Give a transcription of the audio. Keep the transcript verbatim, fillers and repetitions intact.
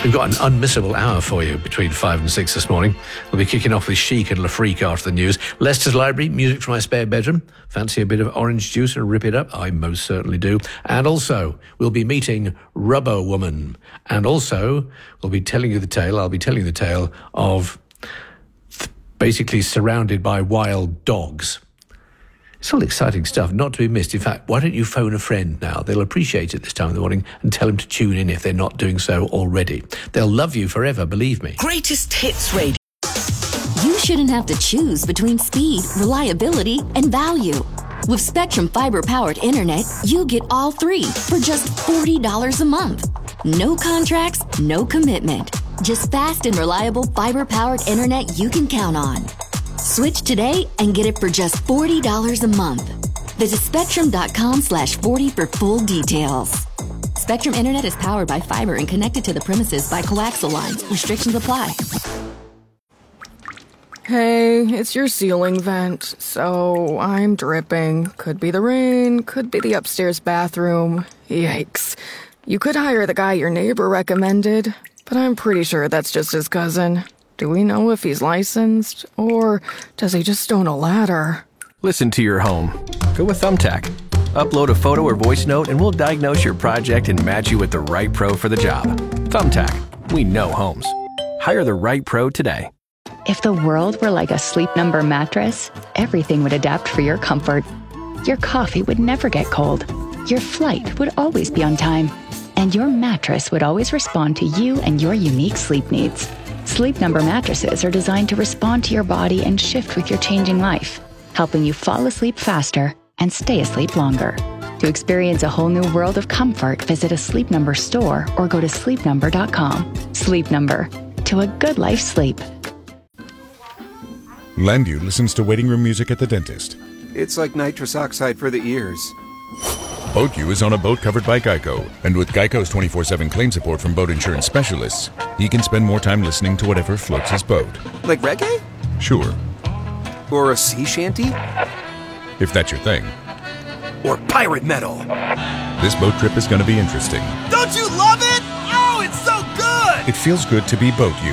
We've got an unmissable hour for you between five and six this morning. We'll be kicking off with Chic and Lafrique after the news. Leicester's Library, music from my spare bedroom. Fancy a bit of orange juice and rip it up? I most certainly do. And also, we'll be meeting Rubber Woman. And also, we'll be telling you the tale, I'll be telling you the tale of th- basically surrounded by wild dogs. It's all exciting stuff, not to be missed. In fact, why don't you phone a friend now? They'll appreciate it this time of the morning, and tell them to tune in if they're not doing so already. They'll love you forever, believe me. Greatest Hits Radio. You shouldn't have to choose between speed, reliability, and value. With Spectrum Fiber-powered internet, you get all three for just forty dollars a month. No contracts, no commitment. Just fast and reliable fiber-powered internet you can count on. Switch today and get it for just forty dollars a month. Visit spectrum.com slash 40 for full details. Spectrum Internet is powered by fiber and connected to the premises by coaxial lines. Restrictions apply. Hey, it's your ceiling vent. So I'm dripping. Could be the rain, could be the upstairs bathroom. Yikes. You could hire the guy your neighbor recommended, but I'm pretty sure that's just his cousin. Do we know if he's licensed, or does he just own a ladder? Listen to your home. Go with Thumbtack. Upload a photo or voice note and we'll diagnose your project and match you with the right pro for the job. Thumbtack. We know homes. Hire the right pro today. If the world were like a Sleep Number mattress, everything would adapt for your comfort. Your coffee would never get cold. Your flight would always be on time. And your mattress would always respond to you and your unique sleep needs. Sleep Number mattresses are designed to respond to your body and shift with your changing life, helping you fall asleep faster and stay asleep longer. To experience a whole new world of comfort, visit a Sleep Number store or go to sleep number dot com. Sleep Number. To a good life sleep. Landu listens to waiting room music at the dentist. It's like nitrous oxide for the ears. BoatU is on a boat covered by Geico, and with Geico's twenty-four seven claim support from boat insurance specialists, he can spend more time listening to whatever floats his boat. Like reggae? Sure. Or a sea shanty? If that's your thing. Or pirate metal? This boat trip is going to be interesting. Don't you love it? Oh, it's so good! It feels good to be BoatU.